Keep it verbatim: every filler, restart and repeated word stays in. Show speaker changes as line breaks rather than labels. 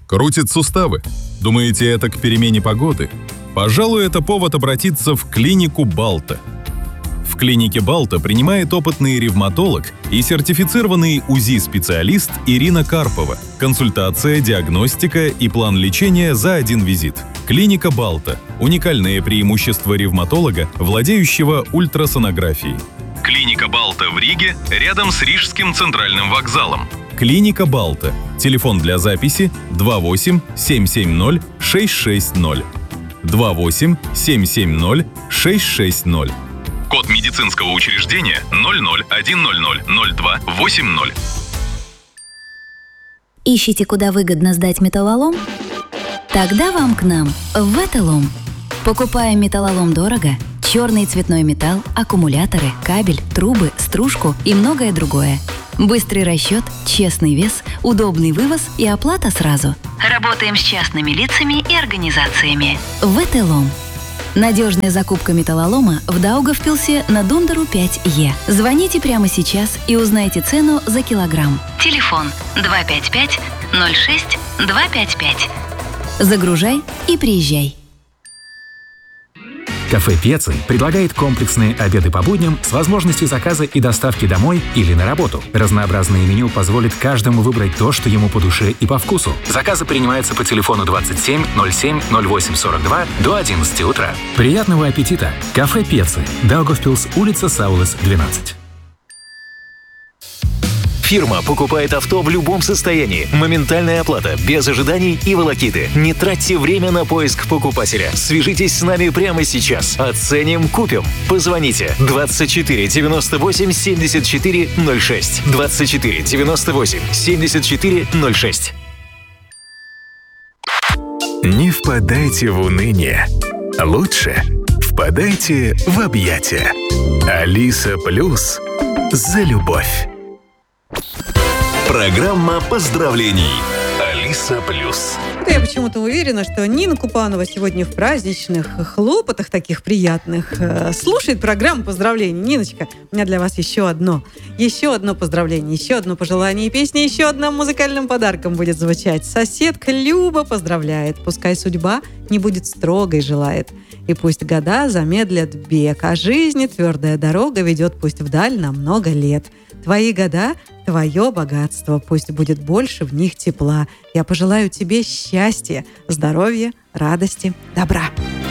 Крутит суставы? Думаете, это к перемене погоды? Пожалуй, это повод обратиться в клинику Балта. В клинике Балта принимает опытный ревматолог и сертифицированный УЗИ-специалист Ирина Карпова. Консультация, диагностика и план лечения за один визит. Клиника Балта – уникальное преимущество ревматолога, владеющего ультрасонографией. Клиника Балта в Риге, рядом с Рижским центральным вокзалом. Клиника Балта. Телефон для записи два восемь семь семь ноль шесть шесть ноль. два восемь семь семь ноль шесть шесть ноль. Код медицинского учреждения ноль ноль один ноль ноль ноль два восемь ноль.
Ищите, куда выгодно сдать металлолом? Тогда вам к нам, в Веталом. Покупаем металлолом дорого, черный цветной металл, аккумуляторы, кабель, трубы, стружку и многое другое. Быстрый расчет, честный вес, удобный вывоз и оплата сразу. Работаем с частными лицами и организациями. Веталом. Надежная закупка металлолома в Даугавпилсе на Дундеру пять Е. Звоните прямо сейчас и узнайте цену за килограмм. Телефон два пять пять ноль шесть два пять пять. Загружай и приезжай.
Кафе Пьецци предлагает комплексные обеды по будням с возможностью заказа и доставки домой или на работу. Разнообразное меню позволит каждому выбрать то, что ему по душе и по вкусу. Заказы принимаются по телефону двадцать семь ноль семь ноль восемь сорок два до одиннадцати утра. Приятного аппетита! Кафе Пьецци. Даугавпилс, улица Саулес, двенадцать.
Фирма покупает авто в любом состоянии. Моментальная оплата, без ожиданий и волокиты. Не тратьте время на поиск покупателя. Свяжитесь с нами прямо сейчас. Оценим, купим. Позвоните двадцать четыре девяносто восемь семьдесят четыре ноль шесть. двадцать четыре девяносто восемь семьдесят четыре ноль шесть.
Не впадайте в уныние. Лучше впадайте в объятия. Алиса Плюс за любовь.
Программа поздравлений. Алиса Плюс.
Я почему-то уверена, что Нина Купанова сегодня в праздничных хлопотах таких приятных слушает программу поздравлений. Ниночка, у меня для вас еще одно. Еще одно поздравление, еще одно пожелание и песня, еще одним музыкальным подарком будет звучать. Соседка Люба поздравляет. Пускай судьба не будет строгой, желает. И пусть года замедлят бег, а жизни твердая дорога ведет пусть вдаль на много лет. Твои года – твое богатство, пусть будет больше в них тепла. Я пожелаю тебе счастья, здоровья, радости, добра.